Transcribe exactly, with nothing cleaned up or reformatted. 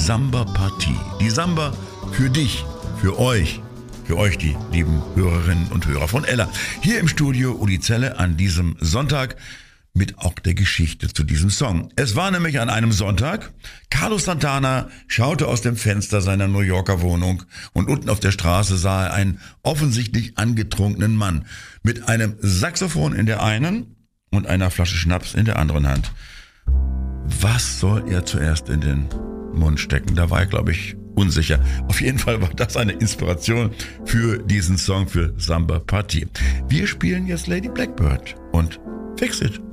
Samba-Partie. Die Samba für dich, für euch, für euch, die lieben Hörerinnen und Hörer von Ella. Hier im Studio Uli Zelle an diesem Sonntag mit auch der Geschichte zu diesem Song. Es war nämlich an einem Sonntag, Carlos Santana schaute aus dem Fenster seiner New Yorker Wohnung und unten auf der Straße sah er einen offensichtlich angetrunkenen Mann mit einem Saxophon in der einen und einer Flasche Schnaps in der anderen Hand. Was soll er zuerst in den Mund stecken? Da war er, glaube ich, unsicher. Auf jeden Fall war das eine Inspiration für diesen Song, für Samba Party. Wir spielen jetzt Lady Blackbird und Fix It.